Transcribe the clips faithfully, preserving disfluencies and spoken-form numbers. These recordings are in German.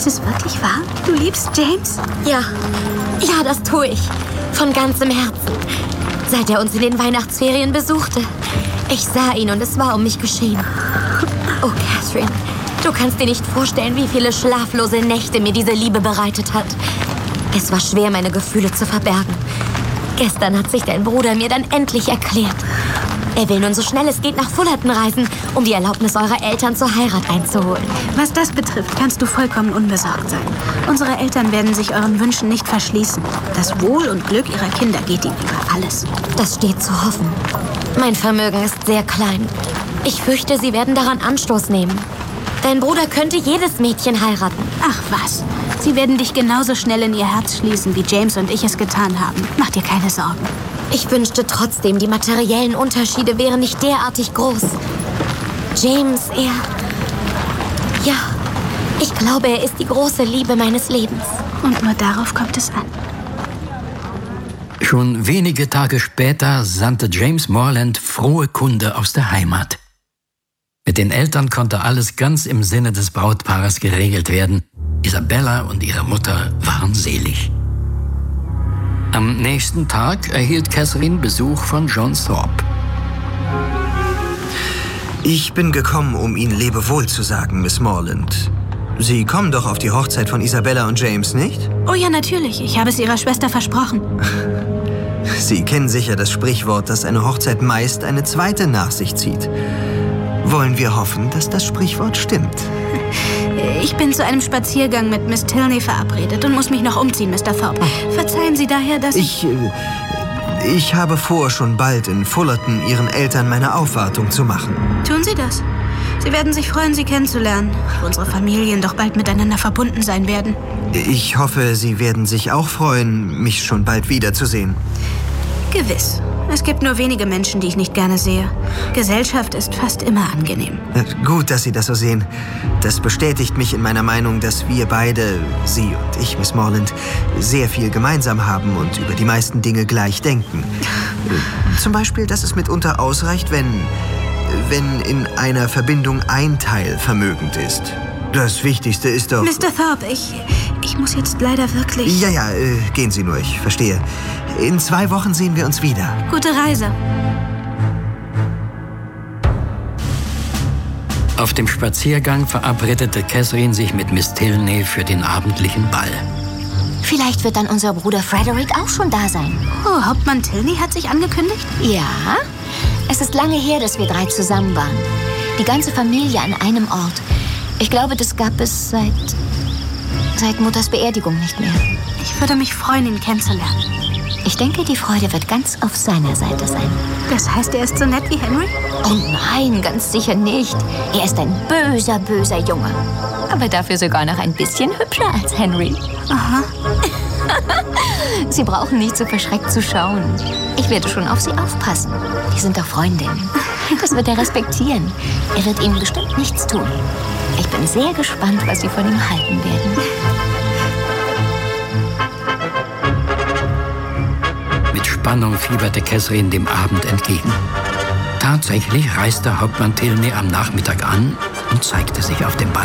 Ist es wirklich wahr? Du liebst James? Ja, ja, das tue ich. Von ganzem Herzen. Seit er uns in den Weihnachtsferien besuchte. Ich sah ihn und es war um mich geschehen. Oh, Catherine, du kannst dir nicht vorstellen, wie viele schlaflose Nächte mir diese Liebe bereitet hat. Es war schwer, meine Gefühle zu verbergen. Gestern hat sich dein Bruder mir dann endlich erklärt. Er will nun so schnell es geht nach Fullerton reisen, um die Erlaubnis eurer Eltern zur Heirat einzuholen. Was das betrifft, kannst du vollkommen unbesorgt sein. Unsere Eltern werden sich euren Wünschen nicht verschließen. Das Wohl und Glück ihrer Kinder geht ihnen über alles. Das steht zu hoffen. Mein Vermögen ist sehr klein. Ich fürchte, sie werden daran Anstoß nehmen. Dein Bruder könnte jedes Mädchen heiraten. Ach was, sie werden dich genauso schnell in ihr Herz schließen, wie James und ich es getan haben. Mach dir keine Sorgen. Ich wünschte trotzdem, die materiellen Unterschiede wären nicht derartig groß. James, er... Ja, ich glaube, er ist die große Liebe meines Lebens. Und nur darauf kommt es an. Schon wenige Tage später sandte James Morland frohe Kunde aus der Heimat. Mit den Eltern konnte alles ganz im Sinne des Brautpaares geregelt werden. Isabella und ihre Mutter waren selig. Am nächsten Tag erhielt Catherine Besuch von John Thorpe. Ich bin gekommen, um Ihnen Lebewohl zu sagen, Miss Morland. Sie kommen doch auf die Hochzeit von Isabella und James, nicht? Oh ja, natürlich. Ich habe es Ihrer Schwester versprochen. Sie kennen sicher das Sprichwort, dass eine Hochzeit meist eine zweite nach sich zieht. Wollen wir hoffen, dass das Sprichwort stimmt? Ich bin zu einem Spaziergang mit Miss Tilney verabredet und muss mich noch umziehen, Mister Thorpe. Verzeihen Sie daher, dass ich... Ich, äh, ich habe vor, schon bald in Fullerton Ihren Eltern meine Aufwartung zu machen. Tun Sie das. Sie werden sich freuen, Sie kennenzulernen. Unsere Familien doch bald miteinander verbunden sein werden. Ich hoffe, Sie werden sich auch freuen, mich schon bald wiederzusehen. Gewiss. Es gibt nur wenige Menschen, die ich nicht gerne sehe. Gesellschaft ist fast immer angenehm. Gut, dass Sie das so sehen. Das bestätigt mich in meiner Meinung, dass wir beide, Sie und ich, Miss Morland, sehr viel gemeinsam haben und über die meisten Dinge gleich denken. Zum Beispiel, dass es mitunter ausreicht, wenn, wenn in einer Verbindung ein Teil vermögend ist. Das Wichtigste ist doch... Mister Thorpe, ich, ich muss jetzt leider wirklich... Ja, ja, äh, gehen Sie nur, ich verstehe. In zwei Wochen sehen wir uns wieder. Gute Reise. Auf dem Spaziergang verabredete Catherine sich mit Miss Tilney für den abendlichen Ball. Vielleicht wird dann unser Bruder Frederick auch schon da sein. Oh, Hauptmann Tilney hat sich angekündigt? Ja, es ist lange her, dass wir drei zusammen waren. Die ganze Familie an einem Ort. Ich glaube, das gab es seit, seit Mutters Beerdigung nicht mehr. Ich würde mich freuen, ihn kennenzulernen. Ich denke, die Freude wird ganz auf seiner Seite sein. Das heißt, er ist so nett wie Henry? Oh nein, ganz sicher nicht. Er ist ein böser, böser Junge. Aber dafür sogar noch ein bisschen hübscher als Henry. Aha. Sie brauchen nicht so verschreckt zu schauen. Ich werde schon auf sie aufpassen. Die sind doch Freundinnen. Das wird er respektieren. Er wird ihnen bestimmt nichts tun. Ich bin sehr gespannt, was sie von ihm halten werden. Mit Spannung fieberte Catherine dem Abend entgegen. Tatsächlich reiste Hauptmann Tilney am Nachmittag an und zeigte sich auf dem Ball.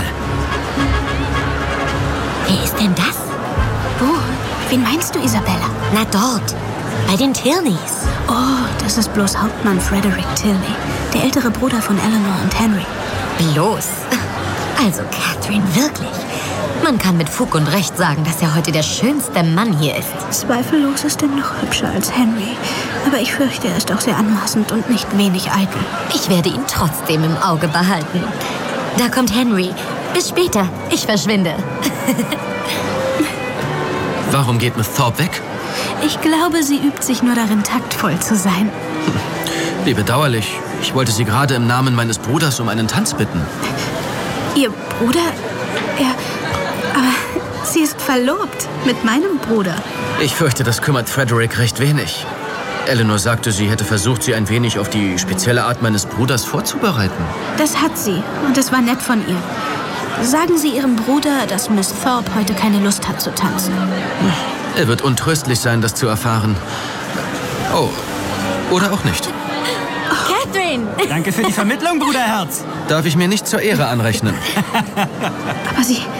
Wer ist denn das? Wo? Wen meinst du, Isabella? Na dort, bei den Tilneys. Oh, das ist bloß Hauptmann Frederick Tilney, der ältere Bruder von Eleanor und Henry. Bloß? Also, Catherine, wirklich? Man kann mit Fug und Recht sagen, dass er heute der schönste Mann hier ist. Zweifellos ist er noch hübscher als Henry. Aber ich fürchte, er ist auch sehr anmaßend und nicht wenig eitel. Ich werde ihn trotzdem im Auge behalten. Da kommt Henry. Bis später. Ich verschwinde. Warum geht Miss Thorpe weg? Ich glaube, sie übt sich nur darin, taktvoll zu sein. Wie bedauerlich. Ich wollte Sie gerade im Namen meines Bruders um einen Tanz bitten. Ihr Bruder? Er... Aber sie ist verlobt mit meinem Bruder. Ich fürchte, das kümmert Frederick recht wenig. Eleanor sagte, sie hätte versucht, sie ein wenig auf die spezielle Art meines Bruders vorzubereiten. Das hat sie. Und es war nett von ihr. Sagen Sie Ihrem Bruder, dass Miss Thorpe heute keine Lust hat zu tanzen. Er wird untröstlich sein, das zu erfahren. Oh, oder auch nicht. Catherine! Danke für die Vermittlung, Bruderherz. Darf ich mir nicht zur Ehre anrechnen. Aber Sie,